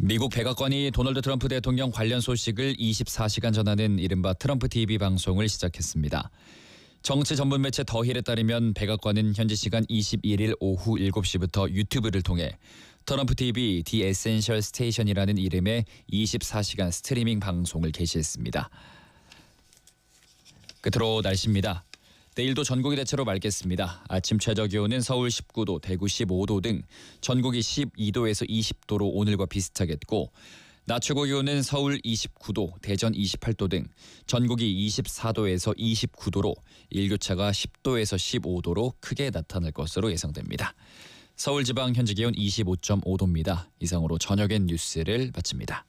미국 백악관이 도널드 트럼프 대통령 관련 소식을 24시간 전하는 이른바 트럼프 TV 방송을 시작했습니다. 정치 전문 매체 더힐에 따르면 백악관은 현지 시간 21일 오후 7시부터 유튜브를 통해 트럼프 TV 디 에센셜 스테이션이라는 이름의 24시간 스트리밍 방송을 개시했습니다. 끝으로 날씨입니다. 내일도 전국이 대체로 맑겠습니다. 아침 최저 기온은 서울 19도, 대구 15도 등 전국이 12도에서 20도로 오늘과 비슷하겠고 낮 최고 기온은 서울 29도, 대전 28도 등 전국이 24도에서 29도로 일교차가 10도에서 15도로 크게 나타날 것으로 예상됩니다. 서울 지방 현재 기온 25.5도입니다. 이상으로 저녁엔 뉴스를 마칩니다.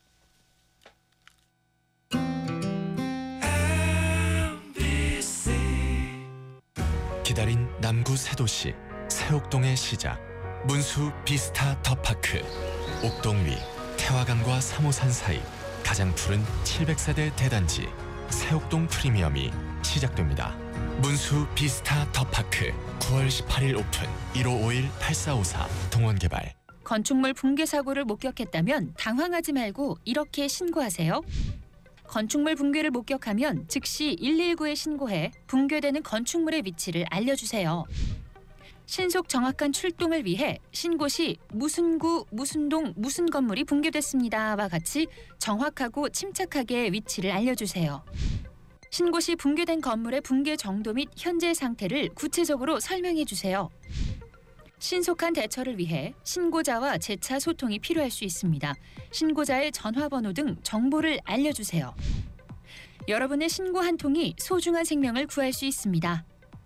기다린 남구 새 도시 새옥동의 시작 문수 비스타 더파크. 옥동 위 태화강과 3호산 사이 가장 푸른 700세대 대단지 새옥동 프리미엄이 시작됩니다. 문수 비스타 더파크 9월 18일 오픈 1551-8454 동원개발. 건축물 붕괴 사고를 목격했다면 당황하지 말고 이렇게 신고하세요. 건축물 붕괴를 목격하면 즉시 119에 신고해 붕괴되는 건축물의 위치를 알려주세요. 신속 정확한 출동을 위해 신고 시 무슨 구, 무슨 동, 무슨 건물이 붕괴됐습니다와 같이 정확하고 침착하게 위치를 알려주세요. 신고 시 붕괴된 건물의 붕괴 정도 및 현재 상태를 구체적으로 설명해 주세요. 신속한 대처를 위해 신고자와 재차 소통이 필요할 수 있습니다. 신고자의 전화번호 등 정보를 알려주세요. 여러분의 신고 한 통이 소중한 생명을 구할 수 있습니다.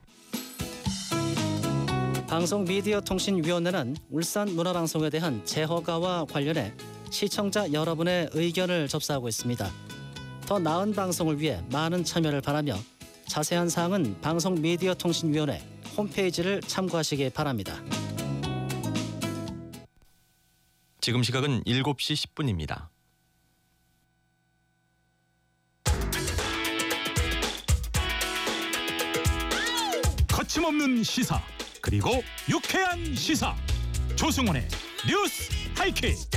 방송미디어통신위원회는 울산 문화방송에 대한 재허가와 관련해 시청자 여러분의 의견을 접수하고 있습니다. 더 나은 방송을 위해 많은 참여를 바라며 자세한 사항은 방송미디어통신위원회 홈페이지를 참고하시기 바랍니다. 지금 시각은 7시 10분입니다. 거침없는 시사 그리고 유쾌한 시사 조승원의 뉴스 하이킥.